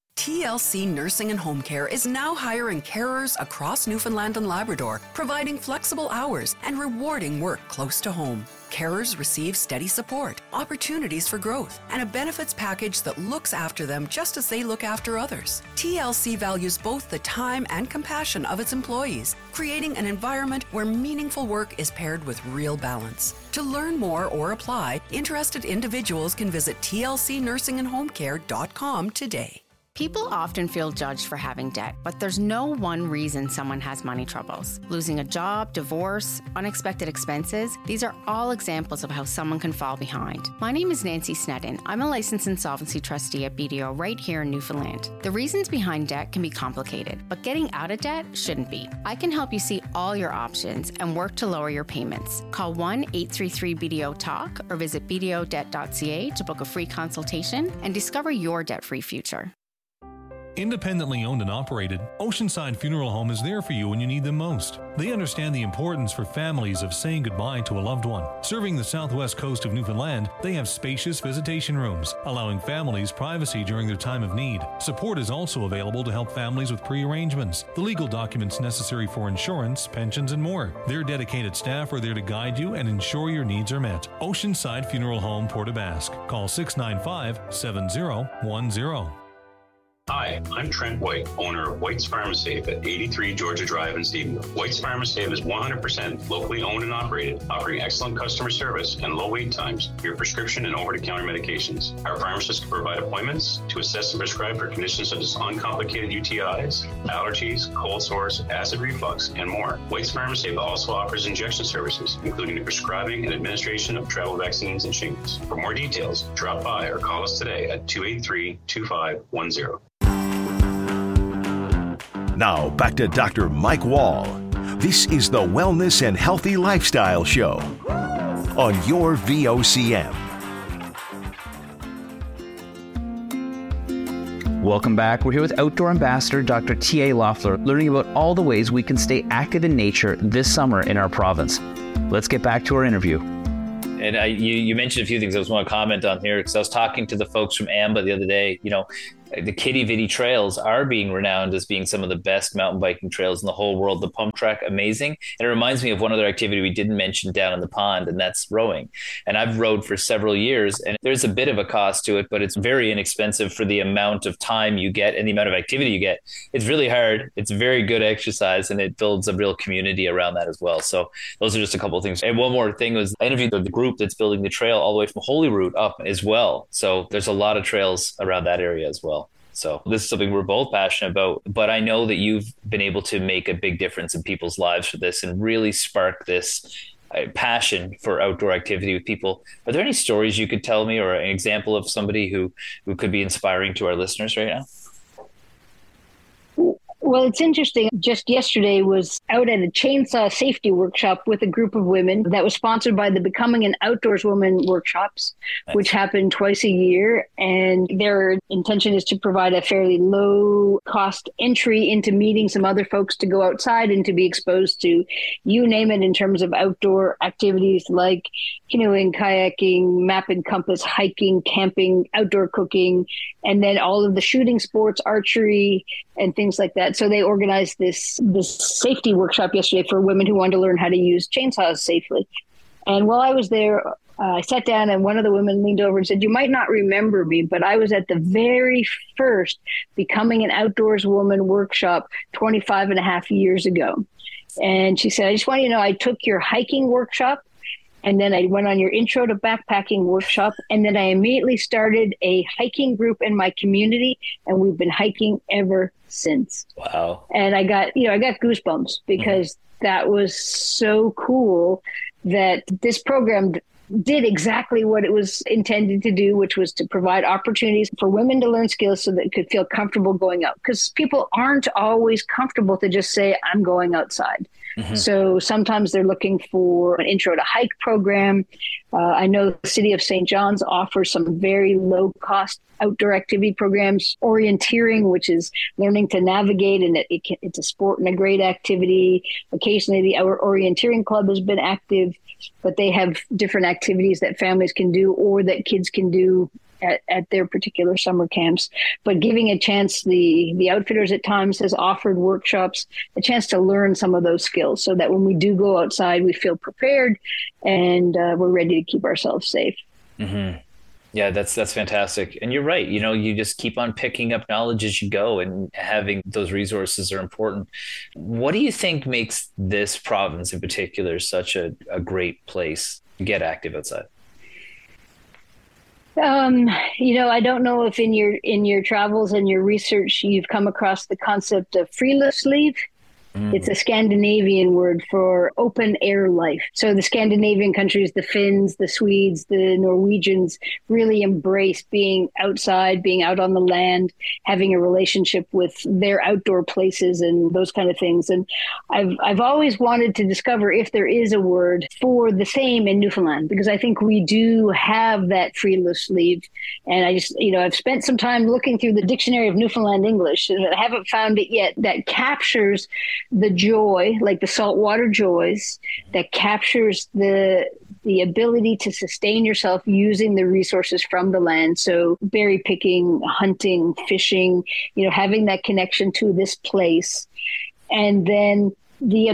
T L C Nursing and Home Care is now hiring carers across Newfoundland and Labrador, providing flexible hours and rewarding work close to home. Carers receive steady support, opportunities for growth, and a benefits package that looks after them just as they look after others. T L C values both the time and compassion of its employees, creating an environment where meaningful work is paired with real balance. To learn more or apply, interested individuals can visit T L C nursing and home care dot com today. People often feel judged for having debt, but there's no one reason someone has money troubles. Losing a job, divorce, unexpected expenses, these are all examples of how someone can fall behind. My name is Nancy Snedden. I'm a licensed insolvency trustee at B D O right here in Newfoundland. The reasons behind debt can be complicated, but getting out of debt shouldn't be. I can help you see all your options and work to lower your payments. Call one eight three three B D O talk or visit b d o debt dot c a to book a free consultation and discover your debt-free future. Independently owned and operated, Oceanside Funeral Home is there for you when you need them most. They understand the importance for families of saying goodbye to a loved one. Serving the southwest coast of Newfoundland, they have spacious visitation rooms, allowing families privacy during their time of need. Support is also available to help families with pre-arrangements, the legal documents necessary for insurance, pensions, and more. Their dedicated staff are there to guide you and ensure your needs are met. Oceanside Funeral Home, Port aux Basques. Call six nine five, seven zero one zero. Hi, I'm Trent White, owner of White's Pharmasafe at eighty-three Georgia Drive in Stephenville. White's Pharmasafe is one hundred percent locally owned and operated, offering excellent customer service and low wait times for your prescription and over-the-counter medications. Our pharmacists can provide appointments to assess and prescribe for conditions such as uncomplicated U T Is, allergies, cold sores, acid reflux, and more. White's Pharmasafe also offers injection services, including the prescribing and administration of travel vaccines and shingles. For more details, drop by or call us today at two eight three, two five one zero. Now, back to Doctor Mike Wall. This is the Wellness and Healthy Lifestyle Show on your V O C M. Welcome back. We're here with Outdoor Ambassador Doctor T A Loeffler, learning about all the ways we can stay active in nature this summer in our province. Let's get back to our interview. And I, you, you mentioned a few things I was want to comment on here, because I was talking to the folks from A M B A the other day. You know, the Quidi Vidi trails are being renowned as being some of the best mountain biking trails in the whole world. The pump track, amazing. And it reminds me of one other activity we didn't mention down in the pond, and that's rowing. And I've rowed for several years, and there's a bit of a cost to it, but it's very inexpensive for the amount of time you get and the amount of activity you get. It's really hard. It's very good exercise, and it builds a real community around that as well. So those are just a couple of things. And one more thing was I interviewed the group that's building the trail all the way from Holyrood up as well. So there's a lot of trails around that area as well. So this is something we're both passionate about, but I know that you've been able to make a big difference in people's lives for this and really spark this uh, passion for outdoor activity with people. Are there any stories you could tell me, or an example of somebody who, who could be inspiring to our listeners right now? Well, it's interesting. Just yesterday was out at a chainsaw safety workshop with a group of women that was sponsored by the Becoming an Outdoors Woman workshops, nice. Which happen twice a year. And their intention is to provide a fairly low cost entry into meeting some other folks to go outside and to be exposed to, you name it, in terms of outdoor activities like canoeing, kayaking, map and compass, hiking, camping, outdoor cooking, and then all of the shooting sports, archery, and things like that. So they organized this this safety workshop yesterday for women who wanted to learn how to use chainsaws safely. And while I was there, uh, I sat down and one of the women leaned over and said, "You might not remember me, but I was at the very first Becoming an Outdoors Woman workshop twenty-five and a half years ago." And she said, "I just want you to know, I took your hiking workshop, and then I went on your intro to backpacking workshop. And then I immediately started a hiking group in my community. And we've been hiking ever since." Wow. And I got, you know, I got goosebumps because mm-hmm. that was so cool that this program did exactly what it was intended to do, which was to provide opportunities for women to learn skills so that they could feel comfortable going out. Because people aren't always comfortable to just say, "I'm going outside." Mm-hmm. So sometimes they're looking for an intro to hike program. Uh, I know the city of Saint John's offers some very low cost outdoor activity programs, orienteering, which is learning to navigate, and it, it can, it's a sport and a great activity. Occasionally the our orienteering club has been active, but they have different activities that families can do or that kids can do At, at their particular summer camps. But giving a chance, the the outfitters at times has offered workshops, a chance to learn some of those skills so that when we do go outside, we feel prepared and uh, we're ready to keep ourselves safe. Mm-hmm. Yeah, that's that's fantastic. And you're right. You know, you just keep on picking up knowledge as you go, and having those resources are important. What do you think makes this province in particular such a, a great place to get active outside? Um, you know, I don't know if in your in your travels and your research you've come across the concept of free lift sleeve. Mm. It's a Scandinavian word for open air life. So the Scandinavian countries, the Finns, the Swedes, the Norwegians really embrace being outside, being out on the land, having a relationship with their outdoor places and those kind of things. And I've I've always wanted to discover if there is a word for the same in Newfoundland, because I think we do have that friluftsliv. And I just, you know, I've spent some time looking through the Dictionary of Newfoundland English, and I haven't found it yet that captures the joy, like the saltwater joys, that captures the the ability to sustain yourself using the resources from the land. So berry picking, hunting, fishing, you know, having that connection to this place. And then the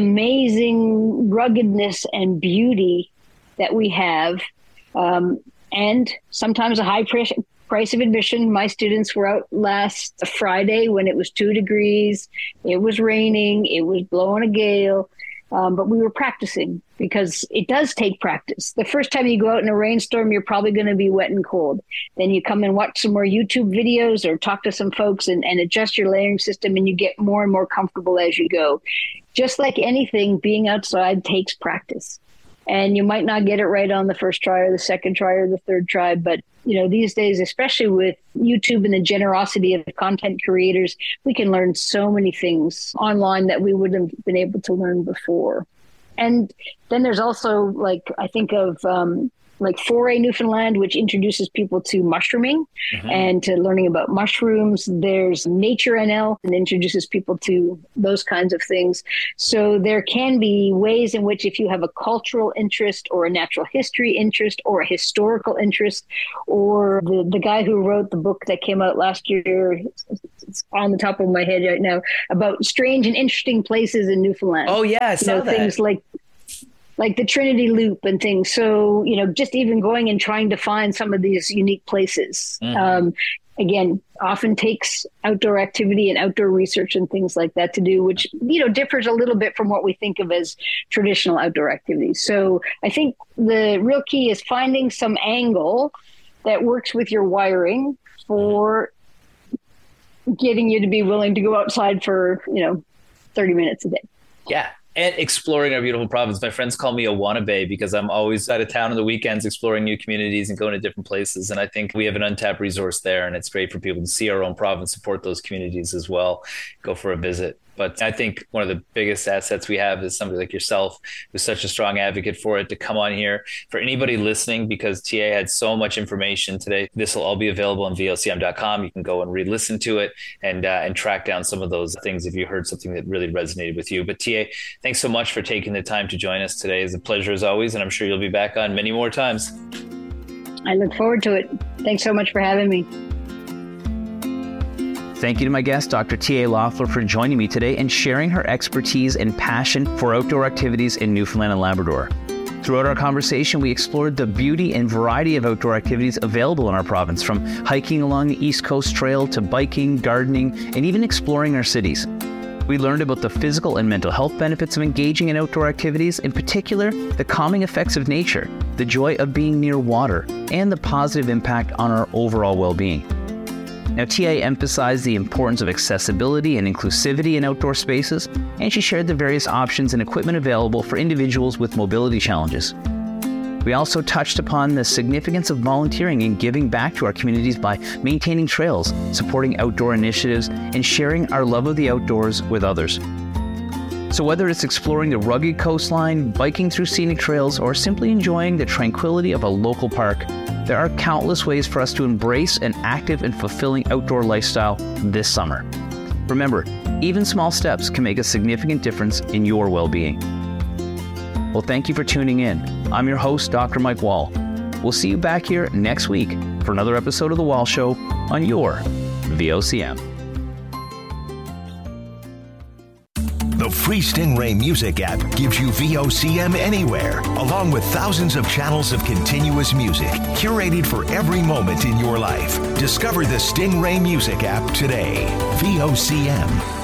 amazing ruggedness and beauty that we have, um, and sometimes a high price price of admission. My students were out last Friday when it was two degrees. It was raining. It was blowing a gale. Um, but we were practicing, because it does take practice. The first time you go out in a rainstorm, you're probably going to be wet and cold. Then you come and watch some more YouTube videos or talk to some folks and, and adjust your layering system, and you get more and more comfortable as you go. Just like anything, being outside takes practice. And you might not get it right on the first try or the second try or the third try. But, you know, these days, especially with YouTube and the generosity of content creators, we can learn so many things online that we wouldn't have been able to learn before. And then there's also, like, I think of um, like Foray Newfoundland, which introduces people to mushrooming mm-hmm. and to learning about mushrooms. There's Nature N L, and introduces people to those kinds of things. So there can be ways in which, if you have a cultural interest or a natural history interest or a historical interest, or the, the guy who wrote the book that came out last year, it's on the top of my head right now, about strange and interesting places in Newfoundland. Oh yeah, I saw you know, that. Things like like the Trinity Loop and things. So, you know, just even going and trying to find some of these unique places, mm-hmm. um, again, often takes outdoor activity and outdoor research and things like that to do, which, you know, differs a little bit from what we think of as traditional outdoor activities. So I think the real key is finding some angle that works with your wiring for getting you to be willing to go outside for, you know, thirty minutes a day. Yeah. And exploring our beautiful province. My friends call me a wannabe because I'm always out of town on the weekends exploring new communities and going to different places. And I think we have an untapped resource there, and it's great for people to see our own province, support those communities as well, go for a visit. But I think one of the biggest assets we have is somebody like yourself, who's such a strong advocate for it, to come on here. For anybody listening, because T A had so much information today, this will all be available on V O C M dot com. You can go and re-listen to it and uh, and track down some of those things if you heard something that really resonated with you. But T A, thanks so much for taking the time to join us today. It's a pleasure as always, and I'm sure you'll be back on many more times. I look forward to it. Thanks so much for having me. Thank you to my guest, Doctor T A Loeffler, for joining me today and sharing her expertise and passion for outdoor activities in Newfoundland and Labrador. Throughout our conversation, we explored the beauty and variety of outdoor activities available in our province, from hiking along the East Coast Trail to biking, gardening, and even exploring our cities. We learned about the physical and mental health benefits of engaging in outdoor activities, in particular, the calming effects of nature, the joy of being near water, and the positive impact on our overall well-being. Now, T A emphasized the importance of accessibility and inclusivity in outdoor spaces, and she shared the various options and equipment available for individuals with mobility challenges. We also touched upon the significance of volunteering and giving back to our communities by maintaining trails, supporting outdoor initiatives, and sharing our love of the outdoors with others. So whether it's exploring the rugged coastline, biking through scenic trails, or simply enjoying the tranquility of a local park, there are countless ways for us to embrace an active and fulfilling outdoor lifestyle this summer. Remember, even small steps can make a significant difference in your well-being. Well, thank you for tuning in. I'm your host, Doctor Mike Wall. We'll see you back here next week for another episode of The Wall Show on your V O C M. The free Stingray Music app gives you V O C M anywhere, along with thousands of channels of continuous music, curated for every moment in your life. Discover the Stingray Music app today. V O C M.